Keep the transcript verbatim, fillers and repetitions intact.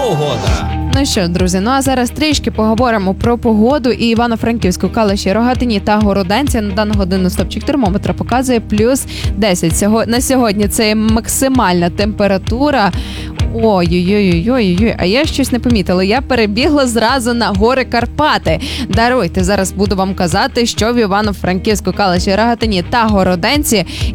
погода. Ну що, друзі, ну а зараз трішки поговоримо про погоду. І Івано-Франківську, Калуші, Рогатині та Городенці на дану годину стопчик термометра показує плюс десять. Сього... На сьогодні це максимальна температура. Ой-ой-ой-ой-ой, а я щось не помітила. Я перебігла зразу на гори Карпати. Даруйте, зараз буду вам казати, що в Івано-Франківську, Калуші, Рогатині та Городенці